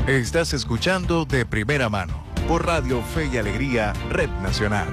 Estás escuchando De Primera Mano por Radio Fe y Alegría, Red Nacional.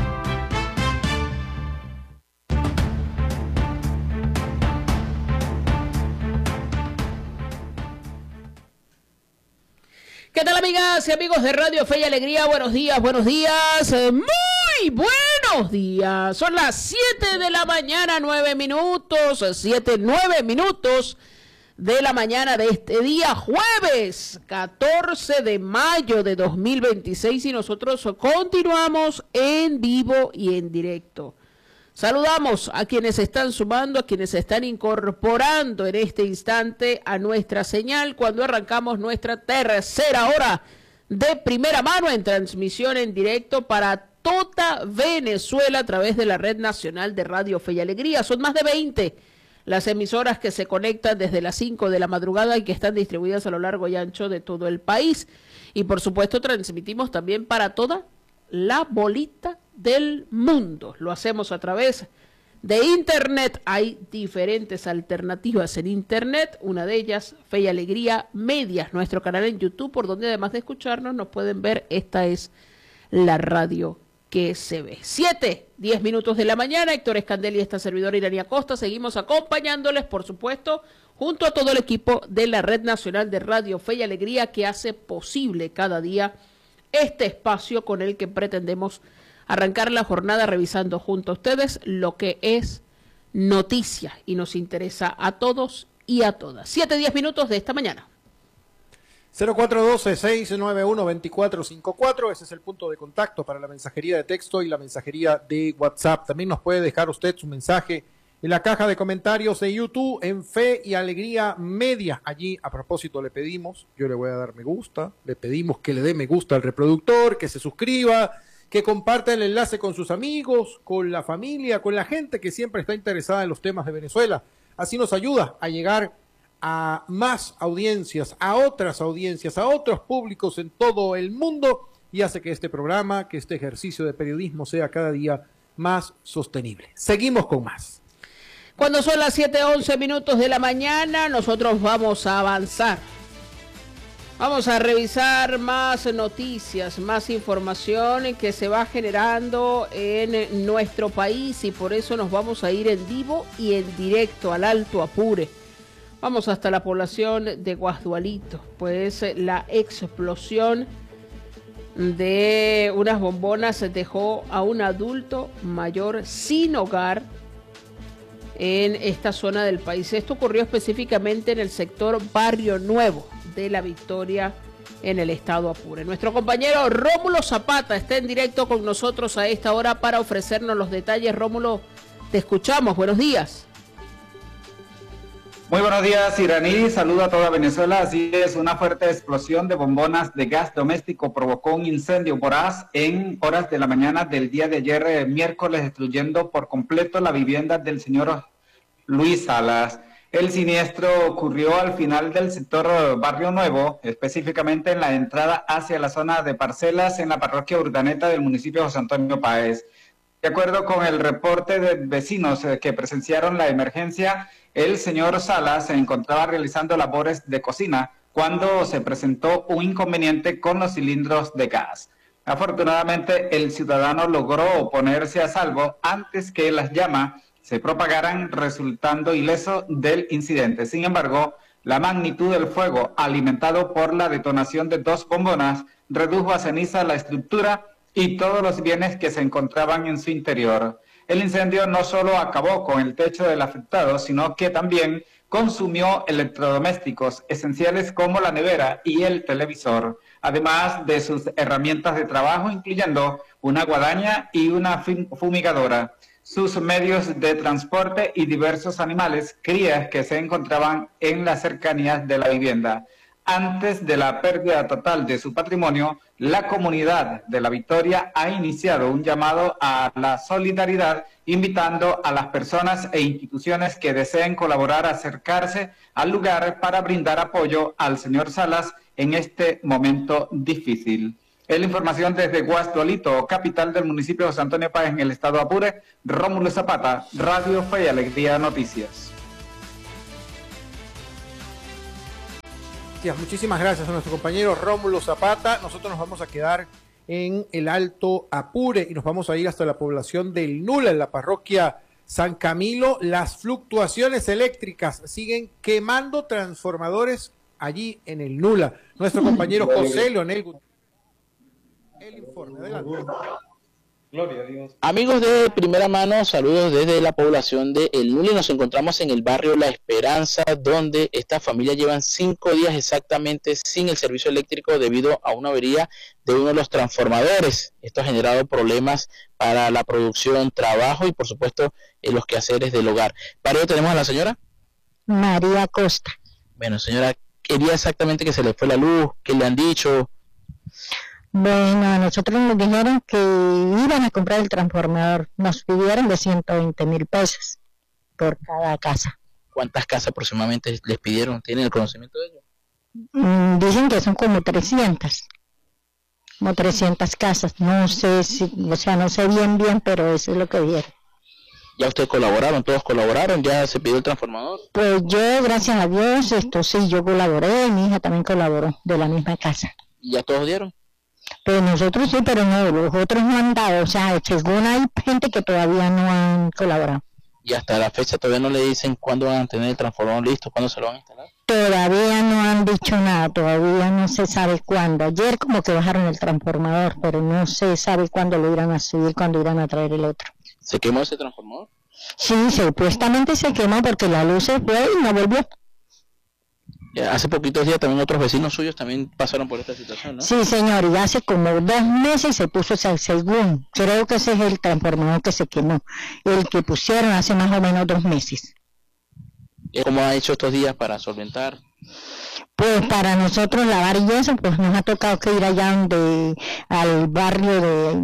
¿Qué tal, amigas y amigos de Radio Fe y Alegría? Buenos días, muy buenos días. Son las 7 de la mañana, 9 minutos, 9 minutos de la mañana de este día, jueves 14 de mayo de 2026, y nosotros continuamos en vivo y en directo. Saludamos a quienes están sumando, a quienes se están incorporando en este instante a nuestra señal cuando arrancamos nuestra tercera hora de Primera Mano en transmisión en directo para toda Venezuela a través de la Red Nacional de Radio Fe y Alegría. Son más de 20 las emisoras que se conectan desde las 5 de la madrugada y que están distribuidas a lo largo y ancho de todo el país. Y por supuesto transmitimos también para toda la bolita del mundo. Lo hacemos a través de Internet. Hay diferentes alternativas en Internet. Una de ellas, Fe y Alegría Medias, nuestro canal en YouTube, por donde además de escucharnos nos pueden ver. Esta es la radio que se ve. 7:10 minutos de la mañana. Héctor Escandel y esta servidora Irania Costa seguimos acompañándoles, por supuesto, junto a todo el equipo de la Red Nacional de Radio Fe y Alegría, que hace posible cada día este espacio con el que pretendemos arrancar la jornada revisando junto a ustedes lo que es noticia y nos interesa a todos y a todas. 7:10 minutos de esta mañana. 0412-691-2454, ese es el punto de contacto para la mensajería de texto y la mensajería de WhatsApp. También nos puede dejar usted su mensaje en la caja de comentarios de YouTube en Fe y Alegría Media. Allí, a propósito, le pedimos, yo le voy a dar me gusta, le pedimos que le dé me gusta al reproductor, que se suscriba, que comparta el enlace con sus amigos, con la familia, con la gente que siempre está interesada en los temas de Venezuela. Así nos ayuda a llegar a más audiencias, a otras audiencias, a otros públicos en todo el mundo, y hace que este programa, que este ejercicio de periodismo sea cada día más sostenible. Seguimos con más. Cuando son las 7:11 minutos de la mañana, nosotros vamos a avanzar. Vamos a revisar más noticias, más información que se va generando en nuestro país, y por eso nos vamos a ir en vivo y en directo al Alto Apure. Vamos hasta la población de Guasdualito, pues la explosión de unas bombonas dejó a un adulto mayor sin hogar en esta zona del país. Esto ocurrió específicamente en el sector Barrio Nuevo de La Victoria, en el estado Apure. Nuestro compañero Rómulo Zapata está en directo con nosotros a esta hora para ofrecernos los detalles. Rómulo, te escuchamos. Buenos días. Muy buenos días, Iraní. Saludo a toda Venezuela. Así es, una fuerte explosión de bombonas de gas doméstico provocó un incendio voraz en horas de la mañana del día de ayer, miércoles, destruyendo por completo la vivienda del señor Luis Salas. El siniestro ocurrió al final del sector Barrio Nuevo, específicamente en la entrada hacia la zona de parcelas en la parroquia Urdaneta del municipio de José Antonio Páez. De acuerdo con el reporte de vecinos que presenciaron la emergencia, el señor Salas se encontraba realizando labores de cocina cuando se presentó un inconveniente con los cilindros de gas. Afortunadamente, el ciudadano logró ponerse a salvo antes que las llamas se propagaran, resultando ileso del incidente. Sin embargo, la magnitud del fuego, alimentado por la detonación de 2 bombonas, redujo a ceniza la estructura y todos los bienes que se encontraban en su interior. El incendio no solo acabó con el techo del afectado, sino que también consumió electrodomésticos esenciales como la nevera y el televisor, además de sus herramientas de trabajo, incluyendo una guadaña y una fumigadora, sus medios de transporte y diversos animales, crías que se encontraban en las cercanías de la vivienda. Antes de la pérdida total de su patrimonio, la comunidad de La Victoria ha iniciado un llamado a la solidaridad, invitando a las personas e instituciones que deseen colaborar a acercarse al lugar para brindar apoyo al señor Salas en este momento difícil. Es la información desde Guasdualito, capital del municipio de José Antonio Páez, en el estado Apure. Rómulo Zapata, Radio Fe y Alegría Noticias. muchísimas gracias a nuestro compañero Rómulo Zapata. Nosotros nos vamos a quedar en el Alto Apure y nos vamos a ir hasta la población del Nula, en la parroquia San Camilo. Las fluctuaciones eléctricas siguen quemando transformadores allí en el Nula. Nuestro compañero José Leonel Gutiérrez. El informe, adelante. Gloria a Dios. Amigos de Primera Mano, saludos desde la población de El Nula. Nos encontramos en el barrio La Esperanza, donde esta familia llevan 5 días exactamente sin el servicio eléctrico debido a una avería de uno de los transformadores. Esto ha generado problemas para la producción, trabajo y por supuesto en los quehaceres del hogar. Para ello tenemos a la señora María Costa. Bueno, señora, quería exactamente que se le fue la luz, ¿qué le han dicho? Bueno, a nosotros nos dijeron que iban a comprar el transformador. Nos pidieron de 120,000 pesos por cada casa. ¿Cuántas casas aproximadamente les pidieron? ¿Tienen el conocimiento de ello? Dicen que son como 300. Como 300 casas. No sé si, o sea, no sé bien, pero eso es lo que dijeron. ¿Ya ustedes colaboraron? ¿Todos colaboraron? ¿Ya se pidió el transformador? Pues yo, gracias a Dios, sí, yo colaboré, mi hija también colaboró, de la misma casa. ¿Y ya todos dieron? Pues nosotros sí, pero no, los otros no han dado, o sea, según hay gente que todavía no han colaborado. ¿Y hasta la fecha todavía no le dicen cuándo van a tener el transformador listo, cuándo se lo van a instalar? Todavía no han dicho nada, todavía no se sabe cuándo. Ayer como que bajaron el transformador, pero no se sabe cuándo lo irán a subir, cuándo irán a traer el otro. ¿Se quemó ese transformador? Sí, supuestamente se quemó porque la luz se fue y no volvió. Hace poquitos días también otros vecinos suyos también pasaron por esta situación, ¿no? Sí, señor, y hace como 2 meses se puso, según, creo que ese es el transformador que se quemó, el que pusieron hace más o menos 2 meses. ¿Cómo ha hecho estos días para solventar? Pues para nosotros lavar y eso, pues nos ha tocado que ir allá al barrio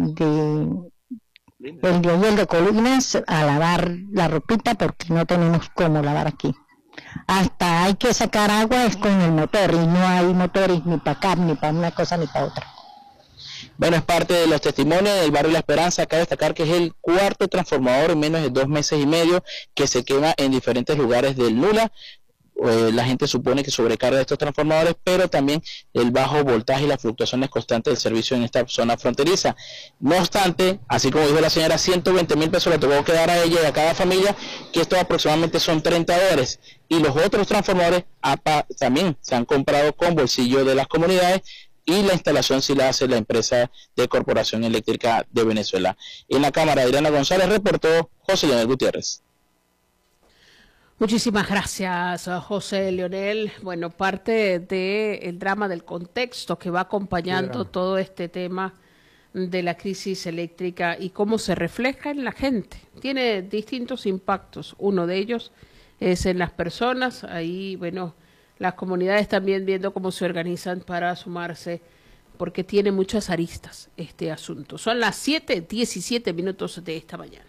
de Colinas a lavar la ropita porque no tenemos cómo lavar aquí. Hasta hay que sacar agua es con el motor y no hay motores ni para acá, ni para una cosa ni para otra. Bueno, es parte de los testimonios del barrio La Esperanza. Acá destacar que es el 4º transformador en menos de 2 meses y medio que se quema en diferentes lugares del Nula. La gente supone que sobrecarga estos transformadores, pero también el bajo voltaje y las fluctuaciones constantes del servicio en esta zona fronteriza. No obstante, así como dijo la señora, 120,000 pesos le tocó quedar a ella y a cada familia, que estos aproximadamente son $30. Y los otros transformadores también se han comprado con bolsillo de las comunidades y la instalación sí la hace la empresa de Corporación Eléctrica de Venezuela. En la cámara, Adriana González reportó José Leonel Gutiérrez. Muchísimas gracias, José Leonel. Bueno, parte del drama, del contexto que va acompañando todo este tema de la crisis eléctrica y cómo se refleja en la gente. Tiene distintos impactos. Uno de ellos es en las personas. Ahí, bueno, las comunidades también viendo cómo se organizan para sumarse, porque tiene muchas aristas este asunto. Son las 7:17 de esta mañana.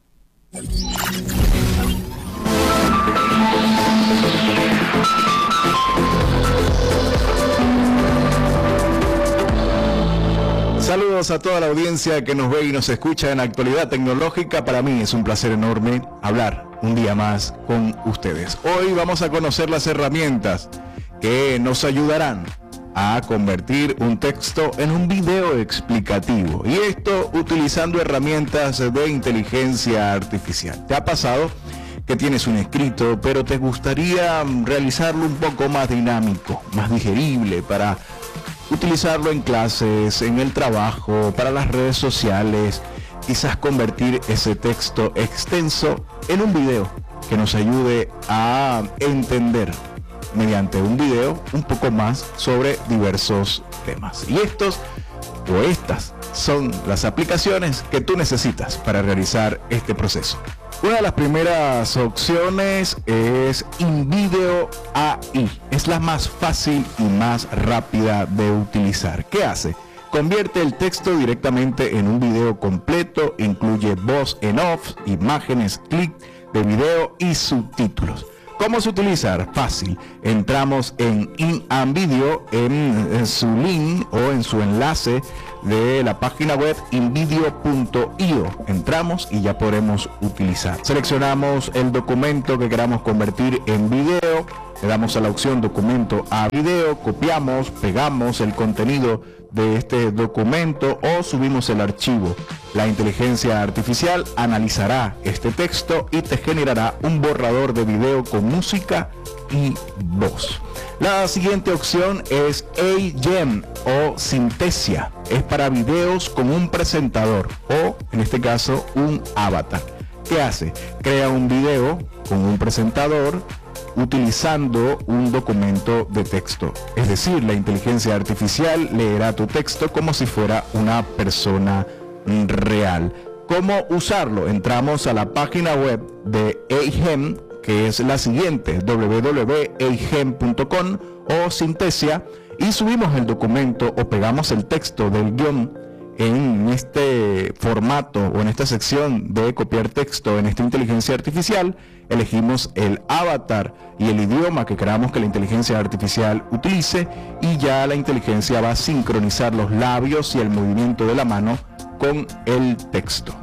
Saludos a toda la audiencia que nos ve y nos escucha en Actualidad Tecnológica. Para mí es un placer enorme hablar un día más con ustedes. Hoy vamos a conocer las herramientas que nos ayudarán a convertir un texto en un video explicativo. Y esto utilizando herramientas de inteligencia artificial. ¿Te ha pasado que tienes un escrito, pero te gustaría realizarlo un poco más dinámico, más digerible, para utilizarlo en clases, en el trabajo, para las redes sociales, quizás convertir ese texto extenso en un video que nos ayude a entender mediante un video un poco más sobre diversos temas? Y estas son las aplicaciones que tú necesitas para realizar este proceso. Una de las primeras opciones es InVideo AI. Es la más fácil y más rápida de utilizar. ¿Qué hace? Convierte el texto directamente en un video completo, incluye voz en off, imágenes, clic de video y subtítulos. ¿Cómo se utiliza? Fácil. Entramos en InVideo, en su link o en su enlace de la página web invideo.io. Entramos y ya podemos utilizar. Seleccionamos el documento que queramos convertir en video. le damos a la opción documento a video, copiamos, pegamos el contenido de este documento o subimos el archivo. La inteligencia artificial analizará este texto y te generará un borrador de video con música y voz. La siguiente opción es AGEM o Synthesia. Es para videos con un presentador o, en este caso, un avatar. ¿Qué hace? Crea un video con un presentador utilizando un documento de texto. Es decir, la inteligencia artificial leerá tu texto como si fuera una persona real. ¿Cómo usarlo? Entramos a la página web de AGEM, que es la siguiente, www.agem.com o Synthesia, y subimos el documento o pegamos el texto del guión en este formato o en esta sección de copiar texto en esta inteligencia artificial. Elegimos el avatar y el idioma que queramos que la inteligencia artificial utilice y ya la inteligencia va a sincronizar los labios y el movimiento de la mano con el texto.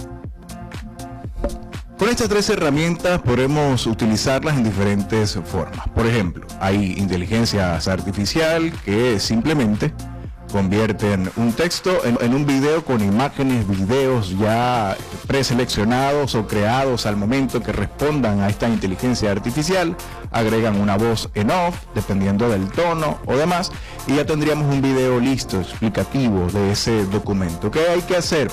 Con estas tres herramientas podemos utilizarlas en diferentes formas. Por ejemplo, hay inteligencias artificial que simplemente convierten un texto en un video con imágenes, videos ya preseleccionados o creados al momento que respondan a esta inteligencia artificial, agregan una voz en off, dependiendo del tono o demás, y ya tendríamos un video listo, explicativo de ese documento. ¿Qué hay que hacer?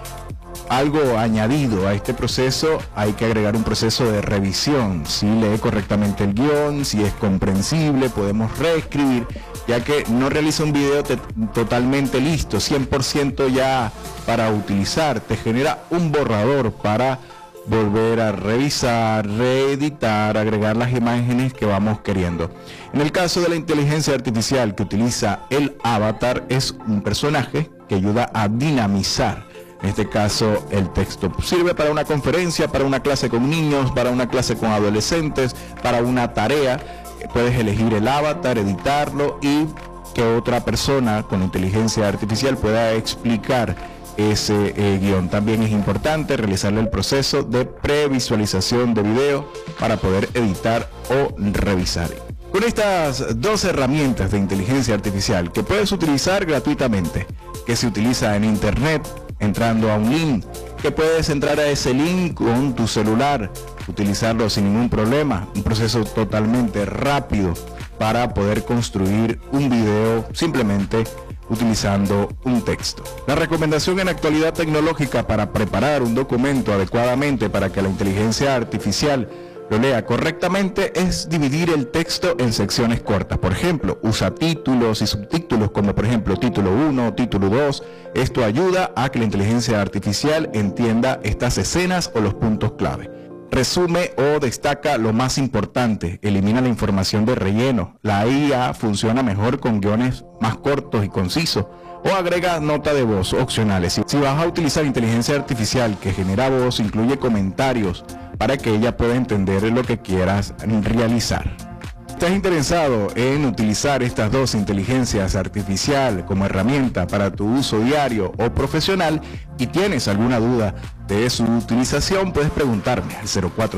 Algo añadido a este proceso, hay que agregar un proceso de revisión, si lee correctamente el guión, si es comprensible, podemos reescribir, ya que no realiza un video totalmente listo, 100% ya para utilizar, te genera un borrador para volver a revisar, reeditar, agregar las imágenes que vamos queriendo. En el caso de la inteligencia artificial que utiliza el avatar, es un personaje que ayuda a dinamizar. En este caso, el texto sirve para una conferencia, para una clase con niños, para una clase con adolescentes, para una tarea. Puedes elegir el avatar, editarlo y que otra persona con inteligencia artificial pueda explicar ese guión. También es importante realizarle el proceso de previsualización de video para poder editar o revisar. Con estas dos herramientas de inteligencia artificial que puedes utilizar gratuitamente, que se utiliza en internet, entrando a un link, que puedes entrar a ese link con tu celular, utilizarlo sin ningún problema, un proceso totalmente rápido para poder construir un video simplemente utilizando un texto. La recomendación en actualidad tecnológica para preparar un documento adecuadamente para que la inteligencia artificial lo lea correctamente es dividir el texto en secciones cortas. Por ejemplo, usa títulos y subtítulos como por ejemplo título 1, título 2. Esto ayuda a que la inteligencia artificial entienda estas escenas o los puntos clave. Resume o destaca lo más importante, elimina la información de relleno. La IA funciona mejor con guiones más cortos y concisos. O agrega nota de voz opcionales. Si vas a utilizar inteligencia artificial que genera voz, incluye comentarios para que ella pueda entender lo que quieras realizar. ¿Estás interesado en utilizar estas dos inteligencias artificial como herramienta para tu uso diario o profesional y tienes alguna duda de su utilización? Puedes preguntarme al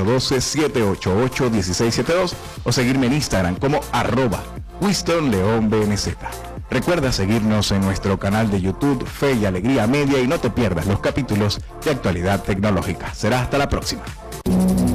0412-788-1672 o seguirme en Instagram como @WinstonLeonBNZ. Recuerda seguirnos en nuestro canal de YouTube Fe y Alegría Media y no te pierdas los capítulos de actualidad tecnológica. Será hasta la próxima.